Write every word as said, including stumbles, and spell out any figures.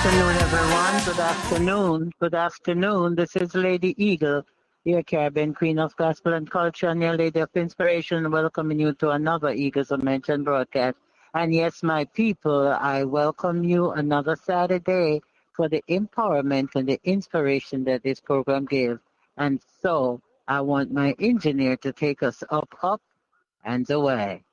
afternoon, everyone. Good afternoon. Good afternoon. This is Lady Eagle, your Caribbean Queen of Gospel and Culture, and your Lady of Inspiration, welcoming you to another Eagles of Mention broadcast. And yes, my people, I welcome you another Saturday for the empowerment and the inspiration that this program gives. And so I want my engineer to take us up, up, and away.